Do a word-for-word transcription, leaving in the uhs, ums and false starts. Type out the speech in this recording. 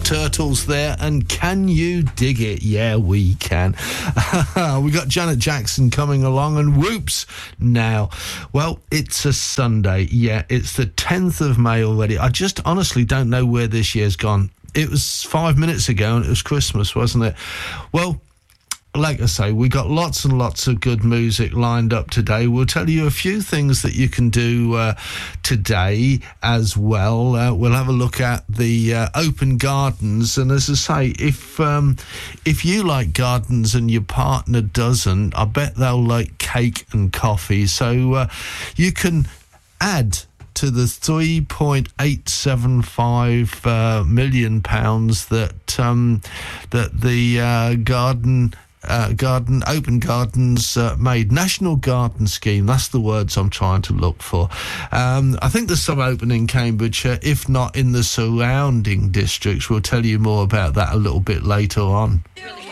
Turtles there, and Can You Dig It? Yeah, we can. We got Janet Jackson coming along, and whoops now. Well, it's a Sunday. Yeah, it's the tenth of May already. I just honestly don't know where this year's gone. It was five minutes ago and it was Christmas, wasn't it? Well, like I say, we got lots and lots of good music lined up today. We'll tell you a few things that you can do uh, today as well. Uh, we'll have a look at the uh, open gardens. And as I say, if um, if you like gardens and your partner doesn't, I bet they'll like cake and coffee. So uh, you can add to the three point eight seven five uh, million pounds that um, that the uh, garden uh, garden open gardens uh, made. National Garden Scheme, that's the words I'm trying to look for. Um, I think there's some open in Cambridgeshire, if not in the surrounding districts. We'll tell you more about that a little bit later on. Really